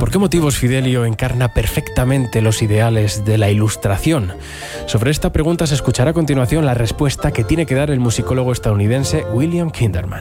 ¿Por qué motivos Fidelio encarna perfectamente los ideales de la Ilustración? Sobre esta pregunta se escuchará a continuación la respuesta que tiene que dar el musicólogo estadounidense William Kinderman.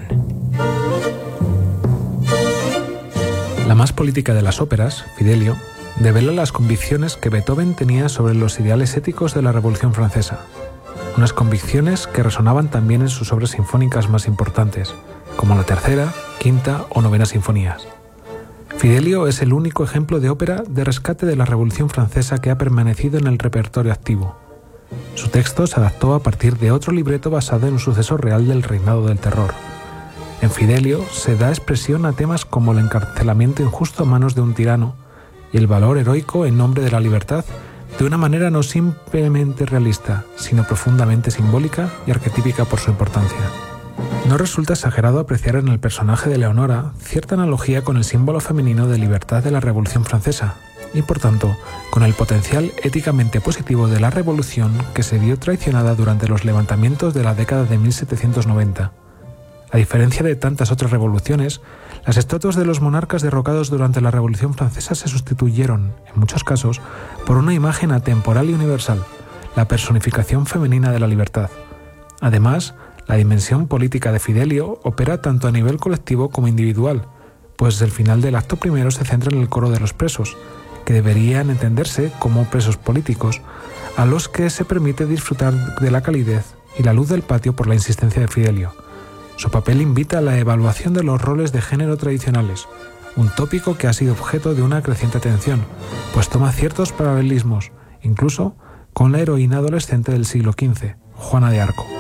La más política de las óperas, Fidelio, devela las convicciones que Beethoven tenía sobre los ideales éticos de la Revolución Francesa. Unas convicciones que resonaban también en sus obras sinfónicas más importantes, como la tercera, quinta o novena sinfonías. Fidelio es el único ejemplo de ópera de rescate de la Revolución Francesa que ha permanecido en el repertorio activo. Su texto se adaptó a partir de otro libreto basado en un suceso real del reinado del terror. En Fidelio se da expresión a temas como el encarcelamiento injusto a manos de un tirano y el valor heroico en nombre de la libertad de una manera no simplemente realista, sino profundamente simbólica y arquetípica por su importancia. No resulta exagerado apreciar en el personaje de Leonora cierta analogía con el símbolo femenino de libertad de la Revolución Francesa y, por tanto, con el potencial éticamente positivo de la revolución que se vio traicionada durante los levantamientos de la década de 1790. A diferencia de tantas otras revoluciones, las estatuas de los monarcas derrocados durante la Revolución Francesa se sustituyeron, en muchos casos, por una imagen atemporal y universal, la personificación femenina de la libertad. Además, la dimensión política de Fidelio opera tanto a nivel colectivo como individual, pues el final del acto primero se centra en el coro de los presos, que deberían entenderse como presos políticos, a los que se permite disfrutar de la calidez y la luz del patio por la insistencia de Fidelio. Su papel invita a la evaluación de los roles de género tradicionales, un tópico que ha sido objeto de una creciente atención, pues toma ciertos paralelismos, incluso con la heroína adolescente del siglo XV, Juana de Arco.